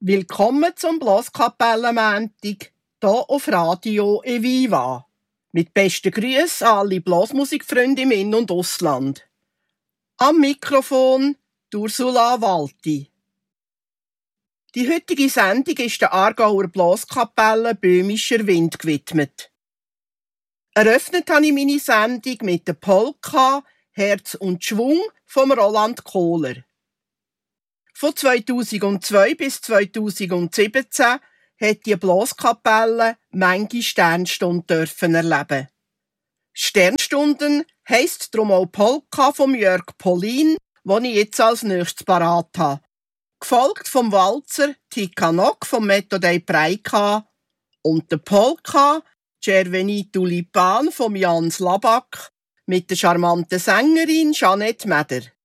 Willkommen zum Blaskapellenmontag hier auf Radio Eviva. Mit besten Grüßen an alle Blasmusikfreunde im In- und Ausland. Am Mikrofon Ursula Walti. Die heutige Sendung ist der Aargauer Blaskapelle Böhmischer Wind gewidmet. Eröffnet habe ich meine Sendung mit der Polka Herz und Schwung vom Roland Kohler. Von 2002 bis 2017 hat die Blaskapelle manche Sternstunden erleben. Sternstunden heisst darum auch Polka vom Jörg Pollin, die ich jetzt als nächstes parat habe. Gefolgt vom Walzer Tikanok vom Metodei Preika und der Polka Cerveni Tulipan vom Jans Labak mit der charmanten Sängerin Jeanette Meder.